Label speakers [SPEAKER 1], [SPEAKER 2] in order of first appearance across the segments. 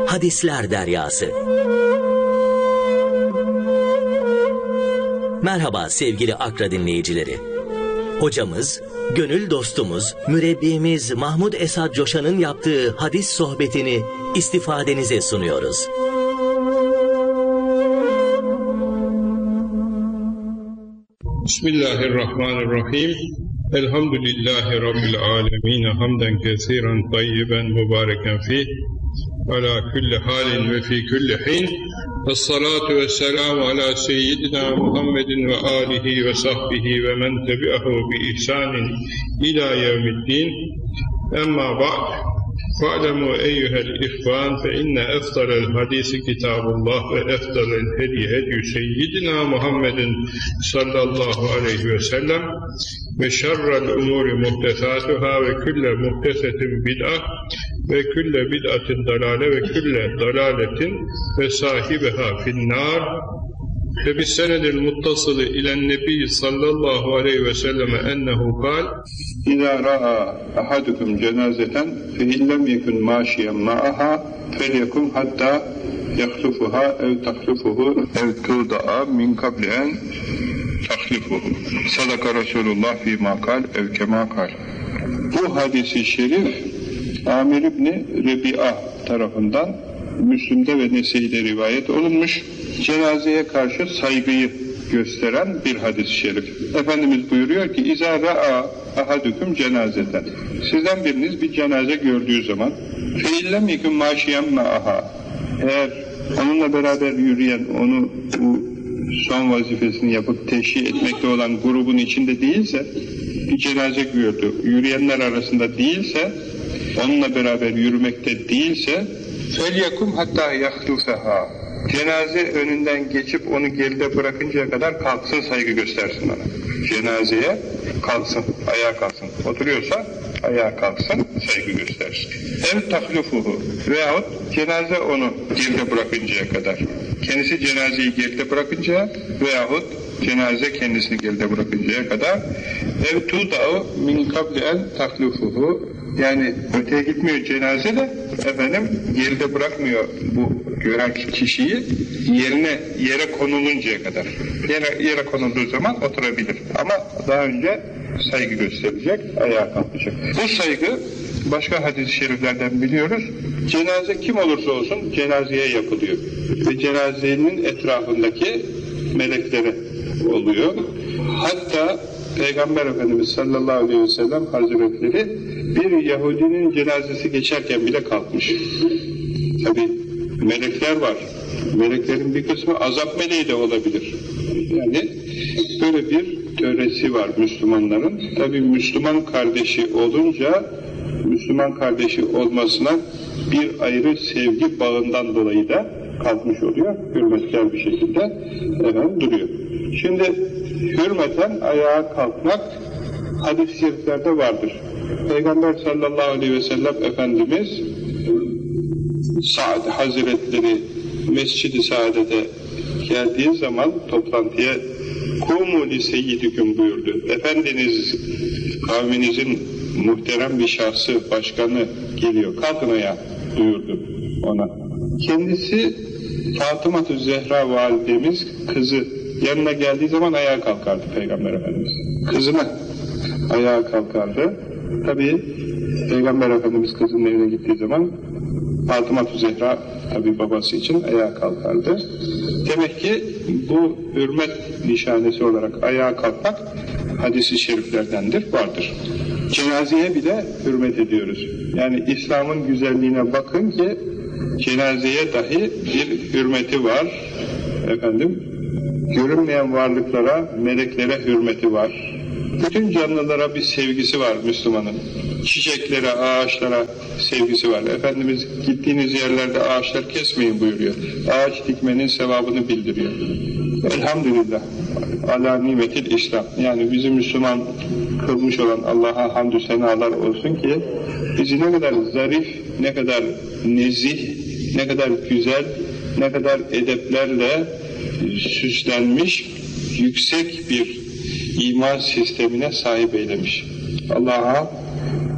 [SPEAKER 1] Hadisler Deryası. Merhaba sevgili Akra dinleyicileri. Hocamız, gönül dostumuz, mürebbimiz Mahmud Esad Coşan'ın yaptığı hadis sohbetini istifadenize sunuyoruz.
[SPEAKER 2] Bismillahirrahmanirrahim. Elhamdülillahi Rabbil alemin. Hamden kesiren tayyiben mübareken fih. Ala kulli halin ve fi kulli hin. Esselatu vesselamu ala seyyidina Muhammedin ve alihi ve sahbihi ve men tebi'ahu bi ihsanin ila yevmiddin. Emma ba'd. Fa'lemu eyyuhel ihvan fe inne efdalel hadisi kitabullah ve efdalel hediye hedyu seyyidina Muhammedin sallallahu aleyhi ve sellem ve şerrel umuri muhtesatuhâ ve külle muhtesetin bid'ah ve külle bid'atin dalale ve külle dalaletin ve sahibiha finnâr ve bis senedil muttasılı ilen nebi sallallahu aleyhi ve selleme ennehu kal İzâ ra'a ahadukum cenazeten fe illem yekun maşiyen ma'aha felyekum hatta yaklufuha ev taklufuhu ev tuda'a min kabli'en taklifuhu. Sadaka Resulullah fîmâ kal ev kemâ kal. Bu hadis-i şerif Amir İbni Rebi'a tarafından Müslim'de ve Nesai'de rivayet olunmuş, cenazeye karşı saygıyı gösteren bir hadis-i şerif. Efendimiz buyuruyor ki İzâ ra'a ahadukum cenazeten. Sizden biriniz bir cenaze gördüğü zaman feillem yekun maşiyen ma'aha. Eğer onunla beraber yürüyen, onu bu son vazifesini yapıp teşhi etmekte olan grubun içinde değilse, bir cenaze gördü, yürüyenler arasında değilse, onunla beraber yürümekte değilse felyekum hatta yahlufeha. Cenaze önünden geçip onu geride bırakıncaya kadar kalksın, saygı göstersin ona. Cenazeye kalksın, ayağa kalksın. Oturuyorsa ayağa kalksın, saygı göstersin. Ev tahlufuhu veyahut cenaze onu geride bırakıncaya kadar. Kendisi cenazeyi geride bırakıncaya veyahut cenaze kendisini geride bırakıncaya kadar. Ev tuda'u min kabli el tahlufuhu. Yani öteye gitmiyor cenaze de efendim geride bırakmıyor bu gören kişiyi yere konuluncaya kadar. Yere konulduğu zaman oturabilir. Ama daha önce saygı gösterecek, ayağa kalkacak. Bu saygı başka hadis-i şeriflerden biliyoruz. Cenaze kim olursa olsun cenazeye yapılıyor. Ve cenazenin etrafındaki meleklere oluyor. Hatta Peygamber Efendimiz sallallahu aleyhi ve sellem Hazretleri bir Yahudinin cenazesi geçerken bile kalkmış. Tabi melekler var. Meleklerin bir kısmı azap meleği de olabilir. Yani böyle bir töresi var Müslümanların. Tabi Müslüman kardeşi olunca, Müslüman kardeşi olmasına bir ayrı sevgi bağından dolayı da kalkmış oluyor. Hürmetkar bir şekilde efendim duruyor. Şimdi hürmeten ayağa kalkmak hadis-i şeriflerde vardır. Peygamber sallallahu aleyhi ve sellem Efendimiz Sa'd Hazretleri Mescid-i Saadet'e geldiği zaman toplantıya "Kumu li seyyidiküm" buyurdu. Efendiniz kavminizin muhterem bir şahsı, başkanı geliyor. Kalkın ayağa buyurdu ona. Kendisi Fatıma-tü Zehra validemiz kızı yanına geldiği zaman ayağa kalkardı Peygamber Efendimiz. Kızına ayağa kalkardı. Tabii Peygamber Efendimiz kızının evine gittiği zaman Fatıma-tü Zehra tabii babası için ayağa kalkardı. Demek ki bu hürmet nişanesi olarak ayağa kalkmak hadis-i şeriflerdendir, vardır. Cenazeye bile hürmet ediyoruz. Yani İslam'ın güzelliğine bakın ki cenazeye dahi bir hürmeti var. Efendim, görünmeyen varlıklara, meleklere hürmeti var. Bütün canlılara bir sevgisi var Müslümanın. Çiçeklere, ağaçlara sevgisi var. Efendimiz gittiğiniz yerlerde ağaçlar kesmeyin buyuruyor. Ağaç dikmenin sevabını bildiriyor. Elhamdülillah. Ala nimetil İslam. Yani bizi Müslüman kılmış olan Allah'a hamdü senalar olsun ki bizi ne kadar zarif, ne kadar nezih, ne kadar güzel, ne kadar edeplerle süslenmiş, yüksek bir iman sistemine sahip eylemiş. Allah'a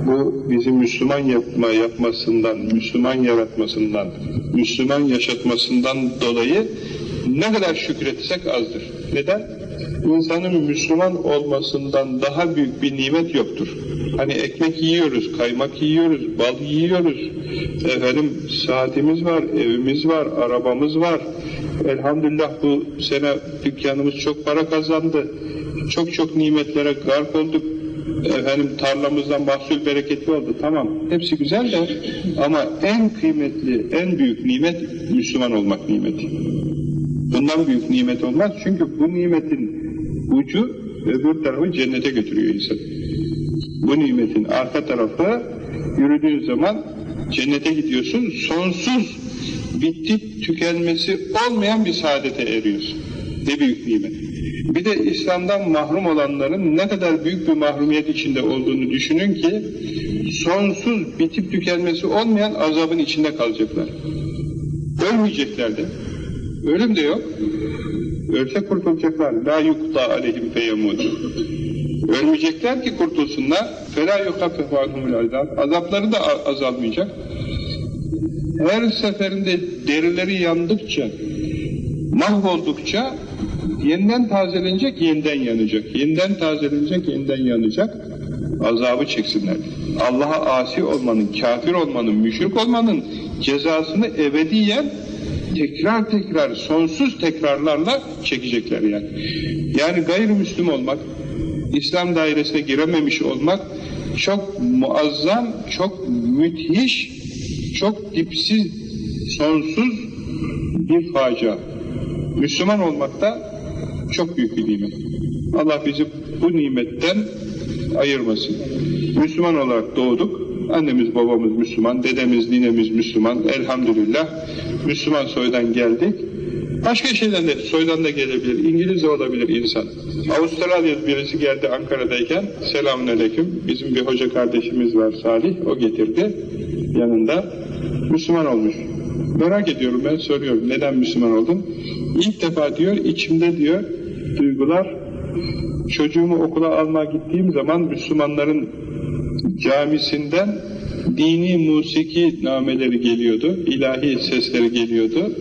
[SPEAKER 2] bu bizi Müslüman yapmasından, Müslüman yaratmasından, Müslüman yaşatmasından dolayı ne kadar şükretsek azdır. Neden? İnsanın Müslüman olmasından daha büyük bir nimet yoktur. Hani ekmek yiyoruz, kaymak yiyoruz, bal yiyoruz, saatimiz var, evimiz var, arabamız var. Elhamdülillah bu sene dükkanımız çok para kazandı. Çok nimetlere gark olduk. Tarlamızdan mahsul bereketli oldu. Tamam, hepsi güzel de ama en kıymetli, en büyük nimet Müslüman olmak nimeti. Bundan büyük nimet olmaz. Çünkü bu nimetin ucu öbür tarafı cennete götürüyor insan. Bu nimetin arka tarafı yürüdüğün zaman cennete gidiyorsun. Sonsuz, bitip tükenmesi olmayan bir saadete eriyorsun. Ne büyük nimet. Bir de İslam'dan mahrum olanların ne kadar büyük bir mahrumiyet içinde olduğunu düşünün ki sonsuz, bitip tükenmesi olmayan azabın içinde kalacaklar. Ölmeyecekler de. Ölüm de yok. Ölse kurtulacaklar. La yukta aleyhim feyemûdû. Ölmeyecekler ki kurtulsunlar. Felâ yukhaffifu anhumul azâb. Azapları da azalmayacak. Her seferinde derileri yandıkça, mahvoldukça yeniden tazelenecek, yeniden yanacak. Yeniden tazelenecek, yeniden yanacak. Azabı çeksinler. Allah'a asi olmanın, kafir olmanın, müşrik olmanın cezasını ebediyen tekrar sonsuz tekrarlarla çekecekler yani. Yani gayrimüslim olmak, İslam dairesine girememiş olmak çok muazzam, çok müthiş, çok dipsiz, sonsuz bir facia. Müslüman olmak da çok büyük bir nimet. Allah bizi bu nimetten ayırmasın. Müslüman olarak doğduk. Annemiz babamız Müslüman, dedemiz ninemiz Müslüman. Elhamdülillah Müslüman soydan geldik. Başka şeyden de soydan da gelebilir. İngiliz de olabilir insan. Avustralya'da birisi geldi Ankara'dayken. Selamünaleyküm. Bizim bir hoca kardeşimiz var Salih. O getirdi. Yanında Müslüman olmuş. Merak ediyorum, ben soruyorum. Neden Müslüman oldun? İlk defa diyor, içimde diyor duygular, çocuğumu okula almaya gittiğim zaman Müslümanların camisinden dini musiki nameleri geliyordu, ilahi sesleri geliyordu.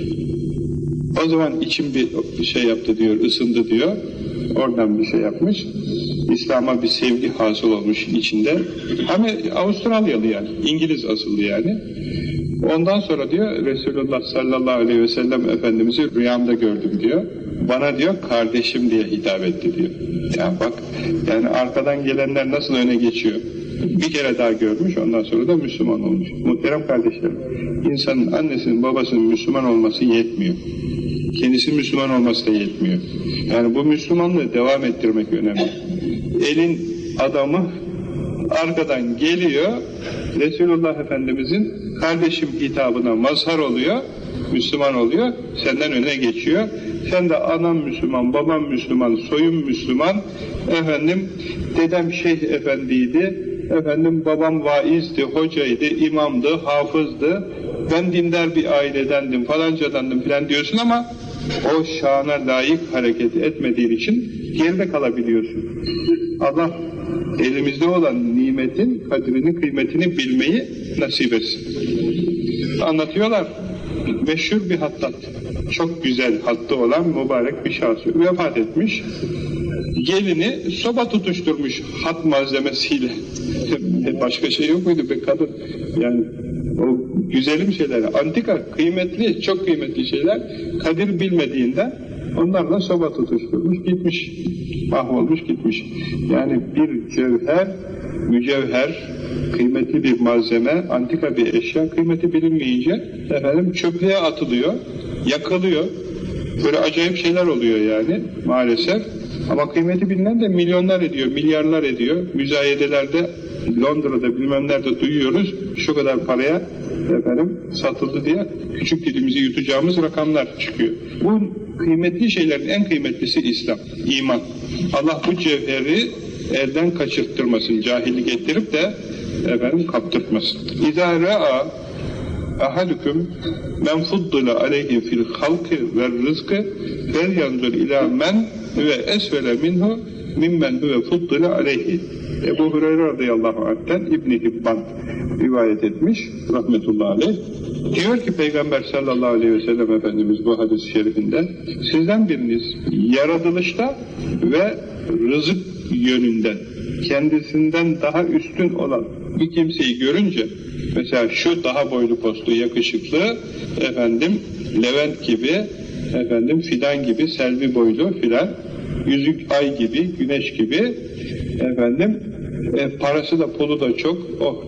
[SPEAKER 2] O zaman içim bir şey yaptı diyor, ısındı diyor. Oradan bir şey yapmış. İslam'a bir sevgi hasıl olmuş içinde. Ama Avustralyalı yani, İngiliz asıllı yani. Ondan sonra diyor Resulullah sallallahu aleyhi ve sellem Efendimiz'i rüyamda gördüm diyor. Bana diyor kardeşim diye hitap etti diyor. Ya bak yani arkadan gelenler nasıl öne geçiyor. Bir kere daha görmüş, ondan sonra da Müslüman olmuş. Muhterem kardeşlerim, insanın annesinin babasının Müslüman olması yetmiyor. Kendisi Müslüman olması da yetmiyor. Yani bu Müslümanlığı devam ettirmek önemli. Elin adamı arkadan geliyor, Resulullah Efendimizin kardeşim hitabına mazhar oluyor, Müslüman oluyor, senden öne geçiyor. Sen de anam Müslüman, babam Müslüman, soyum Müslüman, dedem şeyh efendiydi, babam vaizdi, hocaydı, imamdı, hafızdı, ben dindar bir ailedendim, falancadandım filan diyorsun ama o şana layık hareket etmediğin için geride kalabiliyorsun. Allah elimizde olan nimetin kadrini, kıymetini bilmeyi nasip etsin. Anlatıyorlar, meşhur bir hattat, çok güzel hattı olan mübarek bir şahsı vefat etmiş. Gelini soba tutuşturmuş hat malzemesiyle. Başka şey yok muydu be kadın? Yani o güzelim şeyler, antika, kıymetli, çok kıymetli şeyler, kadir bilmediğinden onlarla soba tutuşturmuş, gitmiş, mahvolmuş gitmiş. Yani bir cevher, mücevher, kıymetli bir malzeme, antika bir eşya, kıymeti bilinmeyince çöplüğe atılıyor, yakılıyor. Böyle acayip şeyler oluyor yani maalesef. Ama kıymeti bilinen de milyonlar ediyor, milyarlar ediyor. Müzayedelerde, Londra'da bilmem nerede duyuyoruz, şu kadar paraya satıldı diye küçük dilimizi yutacağımız rakamlar çıkıyor. Bu kıymetli şeylerin en kıymetlisi İslam, iman. Allah bu cevheri elden kaçırttırmasın, cahillik ettirip de kaptırtmasın. İzâ re'a ahadukum men fuddila aleyhi fil halki ve rızkı fel yanzur ila men ve esvele minhu mimmen huve fuddila aleyhi. Ebu Hureyre radıyallahu anh'ten İbn-i Hibban rivayet etmiş rahmetullahi aleyh. Diyor ki Peygamber sallallahu aleyhi ve sellem Efendimiz bu hadis-i şerifinde, sizden biriniz yaratılışta ve rızık yönünden kendisinden daha üstün olan bir kimseyi görünce, mesela şu daha boylu postlu, yakışıklı, Levent gibi, fidan gibi, selvi boylu filan, yüzük ay gibi, güneş gibi, parası da pulu da çok,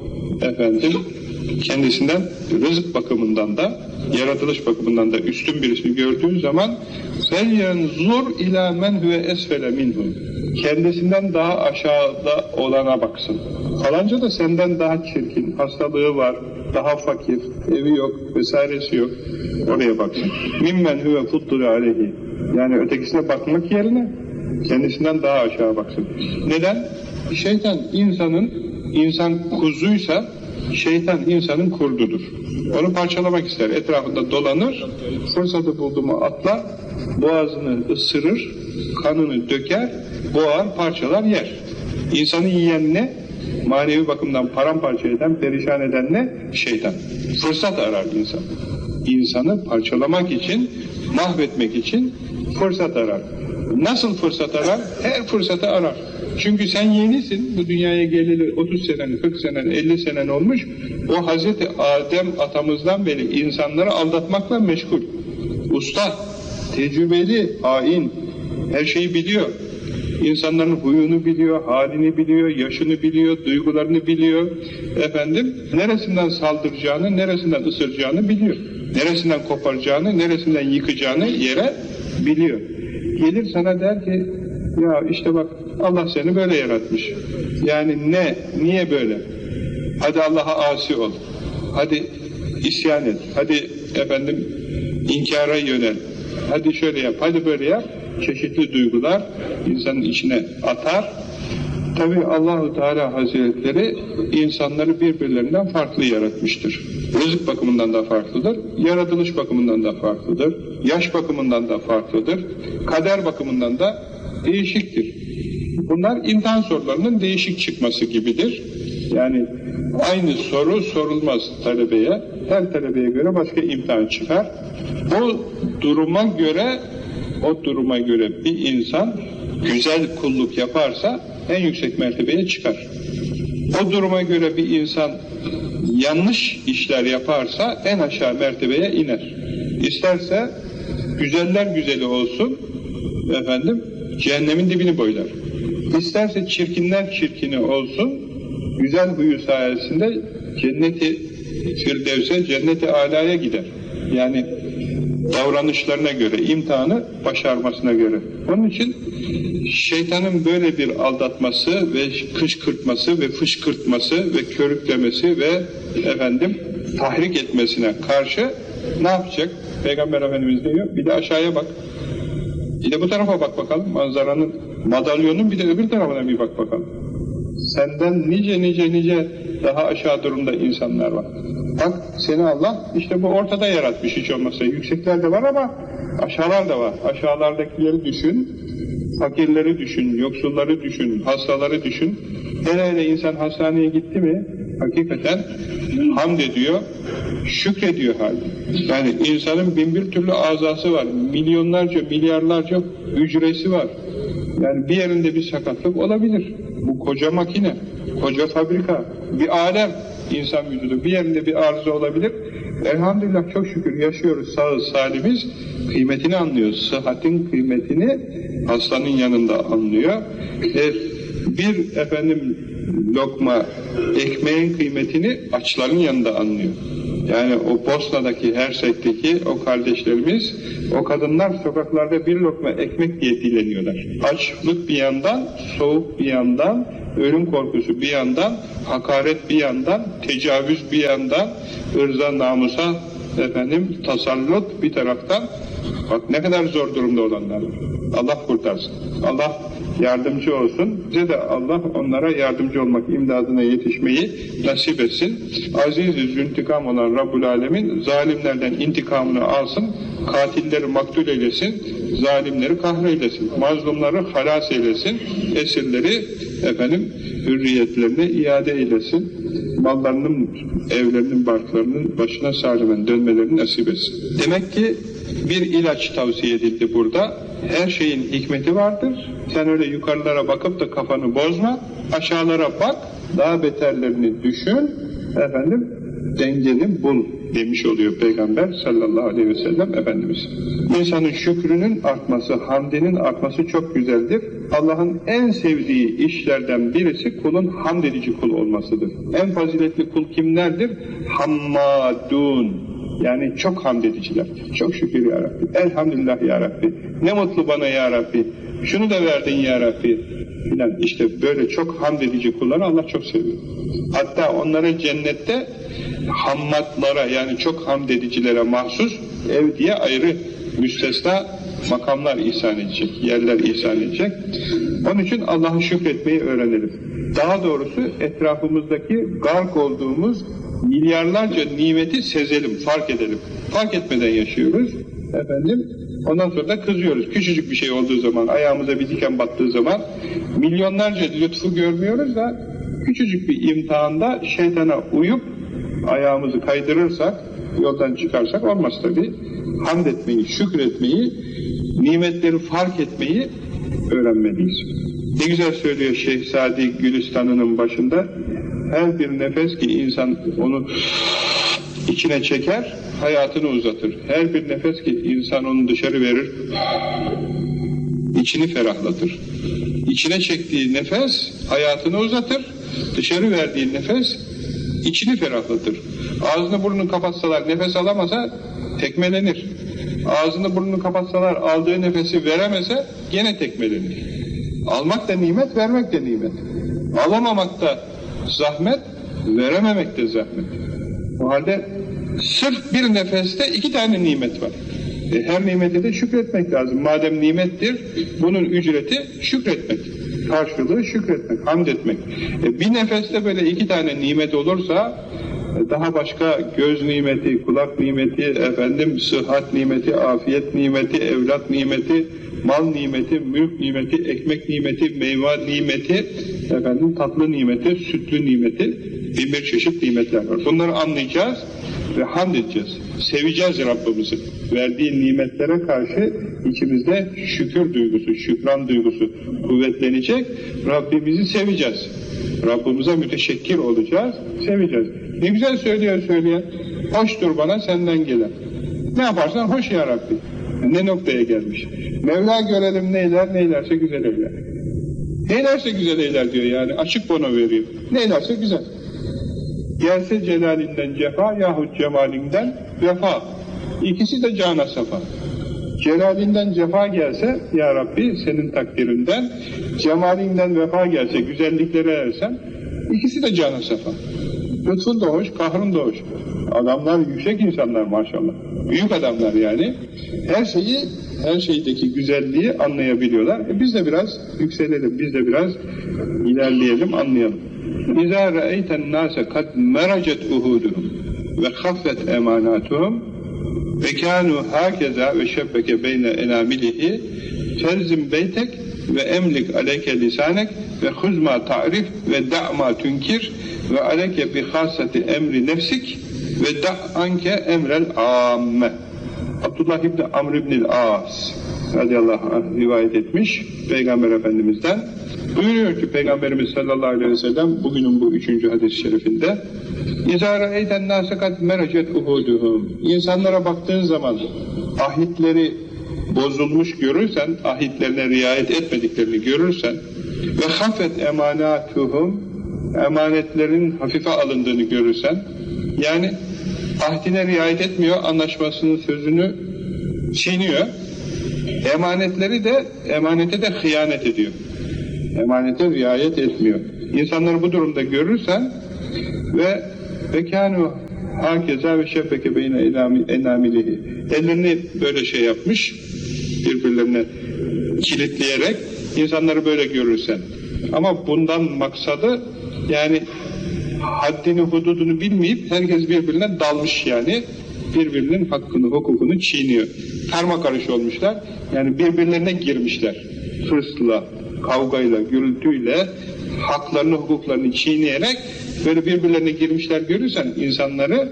[SPEAKER 2] kendisinden rızık bakımından da, yaratılış bakımından da üstün birisini gördüğün zaman فَلْيَنْزُرْ اِلَى مَنْ هُوَ اَسْفَلَ مِنْهُ, kendisinden daha aşağıda olana baksın. Falanca da senden daha çirkin, hastalığı var, daha fakir, evi yok, vesairesi yok, oraya baksın. مِمَّنْ هُوَ فُضُّلَ عَلَيْهِ, yani ötekisine bakmak yerine kendisinden daha aşağı baksın. Neden? Şeytan insan kuzuysa, şeytan insanın kurdudur. Onu parçalamak ister, etrafında dolanır, fırsatı buldu mu atlar, boğazını ısırır, kanını döker, boğar, parçalar, yer. İnsanı yiyen ne? Manevi bakımdan paramparça eden, perişan eden ne? Şeytan. Fırsat arar insan. İnsanı parçalamak için, mahvetmek için fırsat arar. Nasıl fırsat arar? Her fırsatı arar. Çünkü sen yenisin, bu dünyaya geleli 30 senen, 40 senen, 50 senen olmuş, o Hazreti Adem atamızdan beri insanları aldatmakla meşgul. Usta, tecrübeli, hain, her şeyi biliyor. İnsanların huyunu biliyor, halini biliyor, yaşını biliyor, duygularını biliyor. Neresinden saldıracağını, neresinden ısıracağını biliyor. Neresinden koparacağını, neresinden yıkacağını yere biliyor. Gelir sana der ki, ya işte bak Allah seni böyle yaratmış. Yani niye böyle? Hadi Allah'a asi ol. Hadi isyan et. Hadi inkara yönel. Hadi şöyle yap, hadi böyle yap. Çeşitli duygular insanın içine atar. Tabi Allah-u Teala Hazretleri insanları birbirlerinden farklı yaratmıştır. Rızık bakımından da farklıdır, yaratılış bakımından da farklıdır, yaş bakımından da farklıdır, kader bakımından da değişiktir. Bunlar imtihan sorularının değişik çıkması gibidir. Yani aynı soru sorulmaz talebeye, her talebeye göre başka imtihan çıkar. O duruma göre bir insan güzel kulluk yaparsa en yüksek mertebeye çıkar. O duruma göre bir insan yanlış işler yaparsa en aşağı mertebeye iner. İsterse güzeller güzeli olsun, cehennemin dibini boylar. İsterse çirkinler çirkini olsun, güzel huyu sayesinde cenneti firdevse, cenneti alaya gider. Yani davranışlarına göre, imtihanı başarmasına göre. Onun için şeytanın böyle bir aldatması ve kışkırtması ve fışkırtması ve körüklemesi ve tahrik etmesine karşı ne yapacak? Peygamber Efendimiz diyor, bir de aşağıya bak. Bir de bu tarafa bak bakalım, manzaranın, madalyonun bir de öbür tarafına bir bak bakalım. Senden nice daha aşağı durumda insanlar var. Bak seni Allah işte bu ortada yaratmış, hiç olmazsa. Yüksekler de var ama aşağılar da var. Aşağılardakileri düşün, fakirleri düşün, yoksulları düşün, hastaları düşün. Hele insan hastaneye gitti mi hakikaten hamd ediyor, şükrediyor halde. Yani insanın bin bir türlü azası var, milyonlarca, milyarlarca hücresi var. Yani bir yerinde bir sakatlık olabilir. Bu koca makine, koca fabrika, bir alem insan vücudu, bir yerinde bir arıza olabilir. Elhamdülillah çok şükür yaşıyoruz, sağız, salimiz, kıymetini anlıyoruz. Sıhhatin kıymetini hastanın yanında anlıyor. Bir lokma ekmeğin kıymetini açların yanında anlıyor. Yani o Bosna'daki, Hersek'teki o kardeşlerimiz, o kadınlar sokaklarda bir lokma ekmek diye dileniyorlar. Açlık bir yandan, soğuk bir yandan, ölüm korkusu bir yandan, hakaret bir yandan, tecavüz bir yandan, ırza, namusa tasallut bir taraftan. Bak ne kadar zor durumda olanlar var. Allah kurtarsın. Allah yardımcı olsun. Bize de Allah onlara yardımcı olmak, imdadına yetişmeyi nasip etsin. Aziz-i Züntikam olan Rabbul Alemin zalimlerden intikamını alsın, katilleri maktul eylesin, zalimleri kahreylesin, mazlumları halas eylesin, esirleri hürriyetlerine iade eylesin, mallarının, evlerinin, barklarının başına salimen dönmelerini nasip etsin. Demek ki bir ilaç tavsiye edildi burada. Her şeyin hikmeti vardır. Sen öyle yukarılara bakıp da kafanı bozma, aşağılara bak, daha beterlerini düşün, dengeni bul demiş oluyor Peygamber sallallahu aleyhi ve sellem Efendimiz. İnsanın şükrünün artması, hamdinin artması çok güzeldir. Allah'ın en sevdiği işlerden birisi kulun hamd edici kul olmasıdır. En faziletli kul kimlerdir? Hammadun. Yani çok hamd ediciler. Çok şükür ya Rabbi. Elhamdülillah ya Rabbi. Ne mutlu bana ya Rabbi. Şunu da verdin ya Rabbi. İşte böyle çok hamd edici kulları Allah çok seviyor. Hatta onlara cennette hammatlara, yani çok hamd edicilere mahsus ev diye ayrı müstesna makamlar ihsan edecek, yerler ihsan edecek. Onun için Allah'a şükretmeyi öğrenelim. Daha doğrusu etrafımızdaki gark olduğumuz milyarlarca nimeti sezelim, fark edelim. Fark etmeden yaşıyoruz. Ondan sonra da kızıyoruz. Küçücük bir şey olduğu zaman, ayağımıza bir diken battığı zaman milyonlarca lütfu görmüyoruz da küçücük bir imtihanda şeytana uyup ayağımızı kaydırırsak, yoldan çıkarsak olmaz tabii. Hamd etmeyi, şükretmeyi, nimetleri fark etmeyi öğrenmeliyiz. Ne güzel söylüyor Şeyh Sadi Gülistan'ının başında. Her bir nefes ki insan onu içine çeker, hayatını uzatır. Her bir nefes ki insan onu dışarı verir, içini ferahlatır. İçine çektiği nefes hayatını uzatır, dışarı verdiği nefes içini ferahlatır. Ağzını burnunu kapatsalar nefes alamasa tekmelenir. Ağzını burnunu kapatsalar aldığı nefesi veremese gene tekmelenir. Almak da nimet, vermek de nimet. Alamamak da zahmet, verememek de zahmet. O halde sırf bir nefeste 2 tane nimet var. Her nimete de şükretmek lazım. Madem nimettir, bunun ücreti şükretmek. Karşılığı şükretmek, hamd etmek. Bir nefeste böyle 2 tane nimet olursa, daha başka göz nimeti, kulak nimeti, sıhhat nimeti, afiyet nimeti, evlat nimeti, mal nimeti, mülk nimeti, ekmek nimeti, meyve nimeti, tatlı nimeti, sütlü nimeti, bir çeşit nimetler var. Bunları anlayacağız ve hamd edeceğiz. Seveceğiz Rabbimizi. Verdiği nimetlere karşı içimizde şükür duygusu, şükran duygusu kuvvetlenecek. Rabbimizi seveceğiz. Rabbimize müteşekkir olacağız, seveceğiz. Ne güzel söylüyor söyleyen. Hoştur bana senden gelen. Ne yaparsan hoş ya Rabbi. Ne noktaya gelmiş. Mevla görelim neyler, neylerse güzel eyler. Neylerse güzel eyler diyor yani. Açık bana veriyor. Neylerse güzel. Gelse celalinden cefa yahut cemalinden vefa. İkisi de cana safa. Celalinden cefa gelse ya Rabbi senin takdirinden, cemalinden vefa gelse, güzelliklere ersen, ikisi de cana safa. Lütfun da hoş, kahrın da hoş. Adamlar yüksek insanlar maşallah. Büyük adamlar yani. Her şeydeki güzelliği anlayabiliyorlar. Biz de biraz yükselelim, biz de biraz ilerleyelim, anlayalım. İzâ re'eyten nâse kad meracet uhuduhum ve khaffet emanatuhum ve kânû hâkezâ ve şebbeke beyne enâmilihi ferzim beytek ve emlik aleyke lisanek ve huzma ta'rif ve da'ma tünkir ve aleyke bi khâsati emri nefsik ve da'anke emrel âmme. Abdullah İbni Amr İbnil As radıyallahu anh rivayet etmiş Peygamber Efendimiz'den. Buyuruyor ki Peygamberimiz sallallahu aleyhi ve sellem bugünün bu 3. hadis-i şerifinde İzâ re'eyten nâse kad meracet uhuduhum. İnsanlara baktığın zaman ahitleri bozulmuş görürsen, ahitlerine riayet etmediklerini görürsen ve hafet emanatuhum, emanetlerin hafife alındığını görürsen, yani ahdine riayet etmiyor, anlaşmasının sözünü çiğniyor, emanete de hıyanet ediyor. Emanete riayet etmiyor. İnsanları bu durumda görürsen ve kânû hâkezâ ve şebbeke beyne enâmilihi. Ellerini böyle şey yapmış, birbirlerine kilitleyerek insanları böyle görürsen Ama bundan maksadı yani haddini hududunu bilmeyip herkes birbirine dalmış yani. Birbirinin hakkını, hukukunu çiğniyor. Karmakarış olmuşlar. Yani birbirlerine girmişler. Hırsla, kavgayla, gürültüyle haklarını, hukuklarını çiğneyerek böyle birbirlerine girmişler görürsen insanları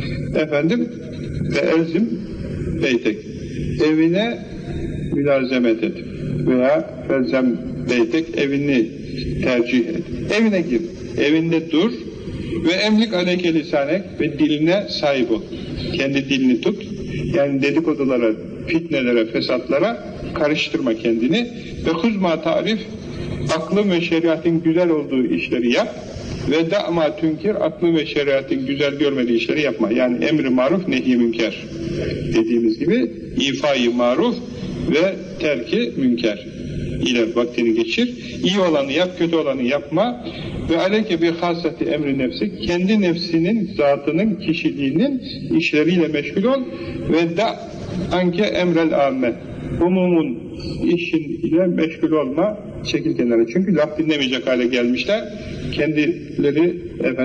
[SPEAKER 2] ve elzim beytek evine mülazemet et veya felzem beytek evini tercih et. Evine gir, evinde dur ve emlik aleyke lisanek ve diline sahip ol. Kendi dilini tut. Yani dedikodulara, fitnelere, fesatlara karıştırma kendini ve huzma tarif aklın ve şeriatın güzel olduğu işleri yap ve da'ma tünkir aklın ve şeriatın güzel görmediği işleri yapma. Yani emri maruf nehi münker dediğimiz gibi ifai maruf ve terki münker ile vaktini geçir. İyi olanı yap, kötü olanı yapma ve aleyke bir hasati emri nefsi kendi nefsinin, zatının, kişiliğinin işleriyle meşgul ol ve da anke emrel amme umumun işin ile meşgul olma, çekil kenara. Çünkü laf dinlemeyecek hale gelmişler. Kendileri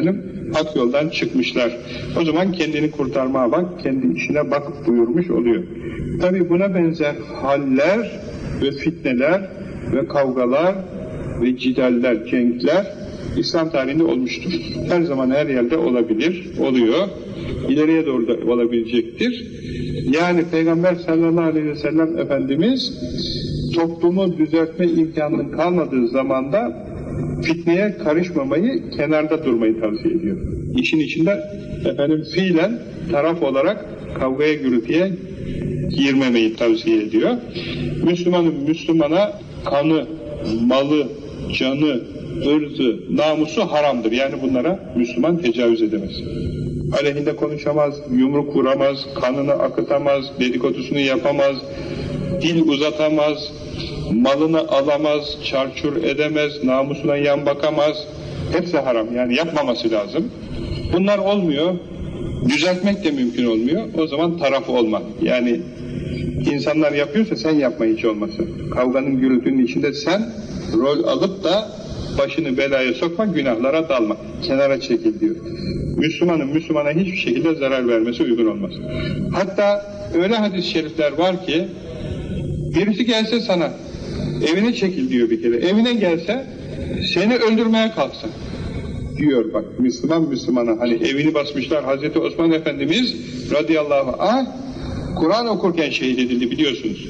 [SPEAKER 2] hak yoldan çıkmışlar. O zaman kendini kurtarmaya bak, kendi işine bak buyurmuş oluyor. Tabi buna benzer haller ve fitneler ve kavgalar ve cidaller, cenkler İslam tarihinde olmuştur. Her zaman her yerde olabilir, oluyor. İleriye doğru da olabilecektir. Yani Peygamber sallallahu aleyhi ve sellem Efendimiz toplumu düzeltme imkanının kalmadığı zamanda fitneye karışmamayı, kenarda durmayı tavsiye ediyor. İşin içinde fiilen taraf olarak kavgaya, gürültüye girmemeyi tavsiye ediyor. Müslümanın Müslümana kanı, malı, canı, ırzı, namusu haramdır. Yani bunlara Müslüman tecavüz edemez. Aleyhinde konuşamaz, yumruk vuramaz, kanını akıtamaz, dedikodusunu yapamaz, dil uzatamaz, malını alamaz, çarçur edemez, namusuna yan bakamaz. Hepsi haram. Yani yapmaması lazım. Bunlar olmuyor. Düzeltmek de mümkün olmuyor. O zaman taraf olma. Yani insanlar yapıyorsa sen yapma hiç olmasa. Kavganın, gürültünün içinde sen rol alıp da başını belaya sokma, günahlara dalma. Kenara çekil diyor. Müslümanın Müslümana hiçbir şekilde zarar vermesi uygun olmaz. Hatta öyle hadis-i şerifler var ki birisi gelse sana evine çekil diyor bir kere. Evine gelse seni öldürmeye kalksa diyor bak. Müslüman Müslümana hani evini basmışlar. Hazreti Osman Efendimiz radıyallahu anh Kur'an okurken şehit edildi biliyorsunuz.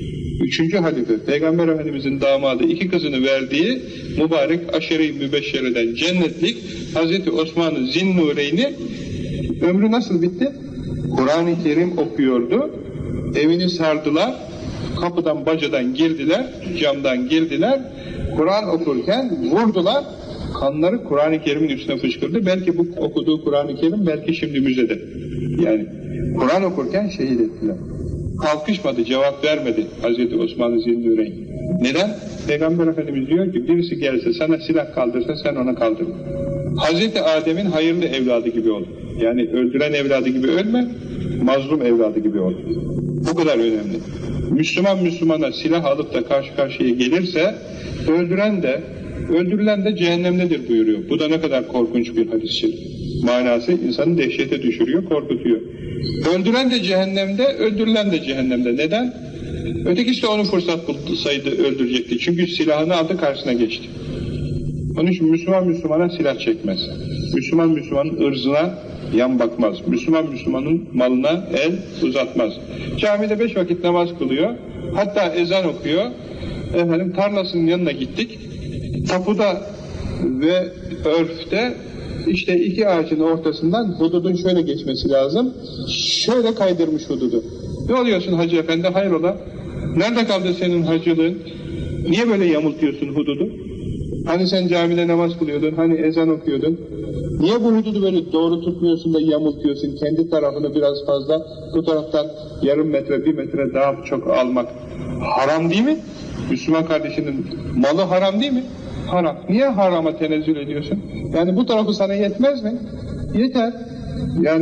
[SPEAKER 2] 3. halife Peygamber Efendimizin damadı 2 kızını verdiği mübarek aşere-i mübeşşereden cennetlik Hazreti Osman-ı Zinnureyn'i ömrü nasıl bitti? Kur'an-ı Kerim okuyordu. Evini sardılar. Kapıdan bacadan girdiler. Camdan girdiler. Kur'an okurken vurdular. Kanları Kur'an-ı Kerim'in üstüne fışkırdı. Belki bu okuduğu Kur'an-ı Kerim belki şimdi müzede. Yani Kur'an okurken şehit ettiler. Kalkışmadı, cevap vermedi Hazreti Osman-ı Zinnureyn. Neden? Peygamber Efendimiz diyor ki birisi gelse sana silah kaldırsa sen ona kaldır. Hazreti Adem'in hayırlı evladı gibi ol. Yani öldüren evladı gibi ölme, mazlum evladı gibi ol. Bu kadar önemli. Müslüman Müslümana silah alıp da karşı karşıya gelirse öldürülen de cehennemdedir buyuruyor. Bu da ne kadar korkunç bir hadis-i manası insanı dehşete düşürüyor, korkutuyor. Öldüren de cehennemde, öldürülen de cehennemde. Neden? Ötekisi de onu fırsat bulsaydı öldürecekti. Çünkü silahını aldı karşısına geçti. Onun için Müslüman Müslümana silah çekmez. Müslüman Müslümanın ırzına yan bakmaz. Müslüman Müslümanın malına el uzatmaz. Camide 5 vakit namaz kılıyor. Hatta ezan okuyor. Tarlasının yanına gittik. Tapuda ve örfte işte 2 ağacın ortasından hududun şöyle geçmesi lazım. Şöyle kaydırmış hududu. Ne oluyorsun hacı efendi? Hayrola? Nerede kaldı senin hacılığın? Niye böyle yamultuyorsun hududu? Hani sen camide namaz kılıyordun, hani ezan okuyordun. Niye bu hududu böyle doğru tutmuyorsun da yamultuyorsun? Kendi tarafını biraz fazla, bu taraftan yarım metre, 1 metre daha çok almak haram değil mi? Müslüman kardeşinin malı haram değil mi? Haram. Niye harama tenezzül ediyorsun? Yani bu tarafı sana yetmez mi? Yeter. Yani